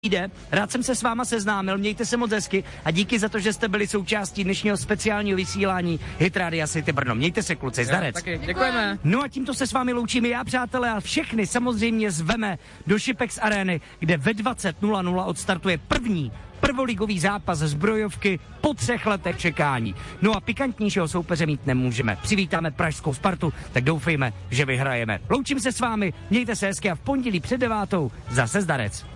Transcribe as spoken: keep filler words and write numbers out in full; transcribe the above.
jde. Rád jsem se s váma seznámil, mějte se moc hezky a díky za to, že jste byli součástí dnešního speciálního vysílání Hit Radia City Brno. Mějte se, kluci, zdarec. Taky, děkujeme. No a tímto se s vámi loučíme já, přátelé, a všechny samozřejmě zveme do Šipex Arény, kde ve dvacet nula nula odstartuje první prvoligový zápas zbrojovky po třech letech čekání. No a pikantnějšího soupeře mít nemůžeme. Přivítáme pražskou Spartu, tak doufejme, že vyhrajeme. Loučím se s vámi, mějte se hezky a v pondělí před devátou zase zdarec.